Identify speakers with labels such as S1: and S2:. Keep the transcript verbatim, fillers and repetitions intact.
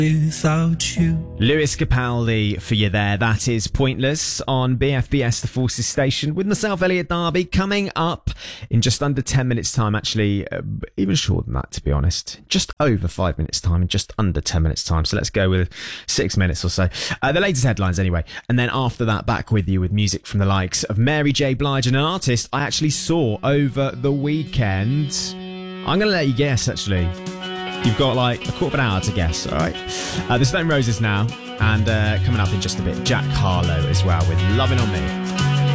S1: without you.
S2: Lewis Capaldi for you there. That is Pointless on B F B S The Forces Station with myself, Elliot Darby, coming up in just under ten minutes time. Actually, uh, even shorter than that, to be honest. Just over five minutes time and just under ten minutes time. So let's go with six minutes or so. Uh, the latest headlines anyway. And then after that, back with you with music from the likes of Mary J. Blige, and an artist I actually saw over the weekend. I'm going to let you guess, actually. You've got like a quarter of an hour to guess, all right? Uh, the Stone Roses now, and uh, coming up in just a bit, Jack Harlow as well with Loving On Me.